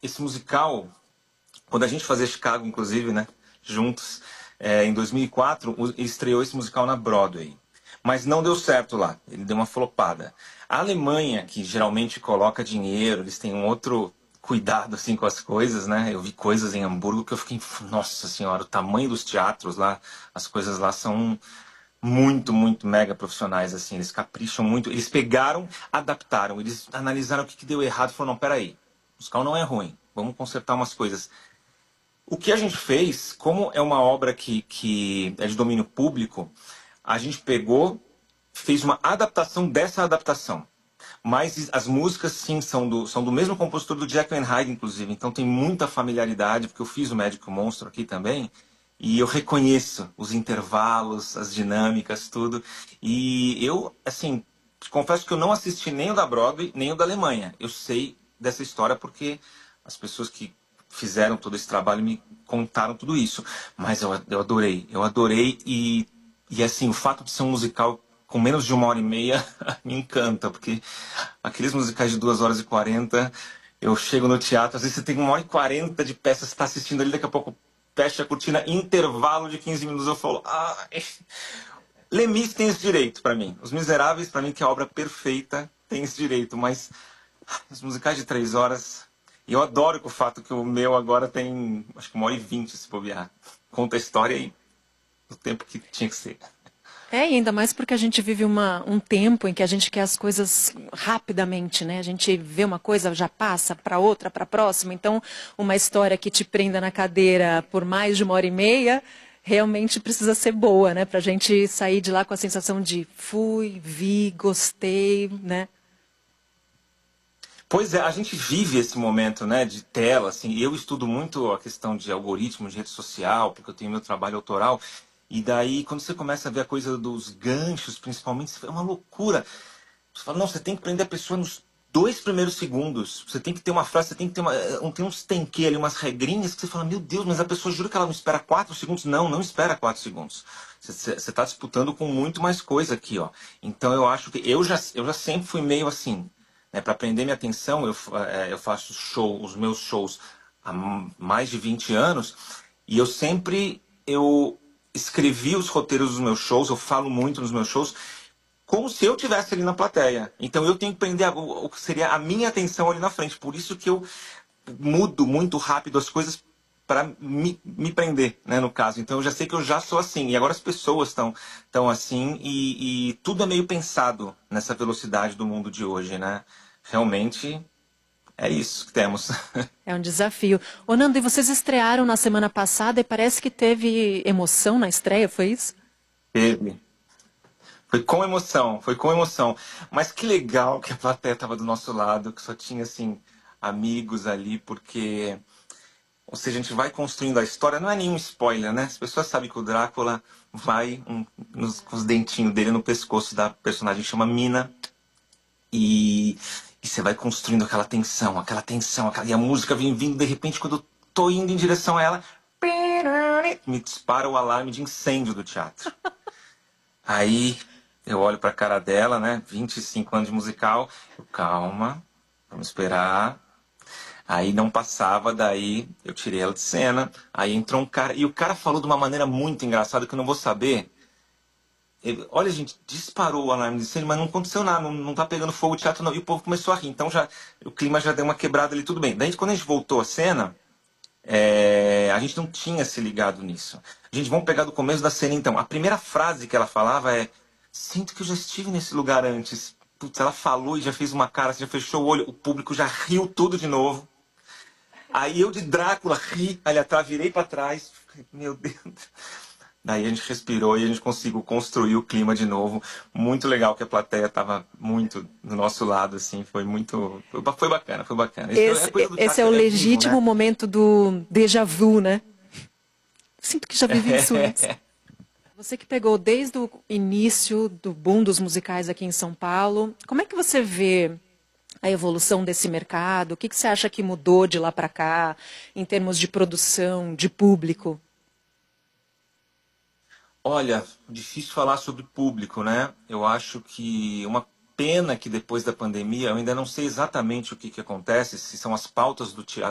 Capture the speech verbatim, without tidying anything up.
esse musical, quando a gente fazia Chicago, inclusive, né, juntos, é, em dois mil e quatro, estreou esse musical na Broadway. Mas não deu certo lá, ele deu uma flopada. A Alemanha, que geralmente coloca dinheiro, eles têm um outro cuidado assim com as coisas, né? Eu vi coisas em Hamburgo que eu fiquei, nossa senhora, o tamanho dos teatros lá, as coisas lá são muito, muito mega profissionais, assim, eles capricham muito, eles pegaram, adaptaram, eles analisaram o que, que deu errado e falaram, não, peraí, o musical não é ruim, vamos consertar umas coisas. O que a gente fez, como é uma obra que, que é de domínio público, a gente pegou, fez uma adaptação dessa adaptação. Mas as músicas, sim, são do, são do mesmo compositor do Jekyll and Hyde, inclusive. Então tem muita familiaridade, porque eu fiz o Médico Monstro aqui também. E eu reconheço os intervalos, as dinâmicas, tudo. E eu, assim, confesso que eu não assisti nem o da Broadway, nem o da Alemanha. Eu sei dessa história porque as pessoas que fizeram todo esse trabalho me contaram tudo isso. Mas eu, eu adorei, eu adorei. E, e, assim, o fato de ser um musical com menos de uma hora e meia me encanta, porque aqueles musicais de duas horas e quarenta, eu chego no teatro, às vezes você tem uma hora e quarenta de peça, você está assistindo ali, daqui a pouco fecha a cortina, intervalo de quinze minutos, eu falo, ah, Lemis tem esse direito para mim. Os Miseráveis, para mim, que é a obra perfeita, tem esse direito, mas os musicais de três horas, e eu adoro o fato que o meu agora tem, acho que uma hora e vinte, se bobear. Conta a história aí, no tempo que tinha que ser. É, e ainda mais porque a gente vive uma, um tempo em que a gente quer as coisas rapidamente, né? A gente vê uma coisa, já passa para outra, para a próxima. Então, uma história que te prenda na cadeira por mais de uma hora e meia, realmente precisa ser boa, né? Para a gente sair de lá com a sensação de fui, vi, gostei, né? Pois é, a gente vive esse momento, né, de tela, assim. Eu estudo muito a questão de algoritmos de rede social, porque eu tenho meu trabalho autoral. E daí, quando você começa a ver a coisa dos ganchos, principalmente, é uma loucura. Você fala, não, você tem que prender a pessoa nos dois primeiros segundos. Você tem que ter uma frase, você tem que ter uma, um, tem uns tenquê ali, umas regrinhas que você fala, meu Deus, mas a pessoa jura que ela não espera quatro segundos? Não, não espera quatro segundos. Você está disputando com muito mais coisa aqui, ó. Então eu acho que eu já, eu já sempre fui meio assim, né? Para prender minha atenção, eu, eu faço show, os meus shows há mais de vinte anos, e eu sempre eu escrevi os roteiros dos meus shows, eu falo muito nos meus shows, como se eu estivesse ali na plateia. Então eu tenho que prender a, o que seria a minha atenção ali na frente. Por isso que eu mudo muito rápido as coisas para me, me prender, né, no caso. Então eu já sei que eu já sou assim. E agora as pessoas estão tão assim e, e tudo é meio pensado nessa velocidade do mundo de hoje, né? Realmente é isso que temos. É um desafio. Ô Nando, e vocês estrearam na semana passada e parece que teve emoção na estreia, foi isso? Teve. Foi com emoção, foi com emoção. Mas que legal que a plateia estava do nosso lado, que só tinha, assim, amigos ali, porque... Ou seja, a gente vai construindo a história, não é nenhum spoiler, né? As pessoas sabem que o Drácula vai um, nos, com os dentinhos dele no pescoço da personagem que chama Mina. E, e você vai construindo aquela tensão, aquela tensão, aquela, e a música vem vindo, de repente, quando eu tô indo em direção a ela, me dispara o alarme de incêndio do teatro. Aí eu olho pra cara dela, né? vinte e cinco anos de musical. Eu, calma, vamos esperar. Aí não passava, daí eu tirei ela de cena. Aí entrou um cara, e o cara falou de uma maneira muito engraçada que eu não vou saber. Ele, olha, gente, disparou o alarme de incêndio, mas não aconteceu nada, não, não tá pegando fogo o teatro não. E o povo começou a rir, então já, o clima já deu uma quebrada ali, tudo bem. Daí quando a gente voltou à cena, é, a gente não tinha se ligado nisso. Gente, vamos pegar do começo da cena então. A primeira frase que ela falava é: sinto que eu já estive nesse lugar antes. Putz, ela falou e já fez uma cara, já fechou o olho, o público já riu tudo de novo. Aí eu de Drácula ri ali atrás, virei pra trás. Meu Deus. Daí a gente respirou e a gente conseguiu construir o clima de novo. Muito legal que a plateia estava muito do nosso lado, assim. Foi muito... Foi bacana, foi bacana. Esse, é coisa do esse é o teatro, legítimo é vivo, né? momento do déjà vu, né? Sinto que já vivi isso antes. Você que pegou desde o início do boom dos musicais aqui em São Paulo, como é que você vê a evolução desse mercado? O que, que você acha que mudou de lá para cá, em termos de produção, de público? Olha, difícil falar sobre público, né? Eu acho que uma pena que depois da pandemia, eu ainda não sei exatamente o que, que acontece, se são as pautas do teatro,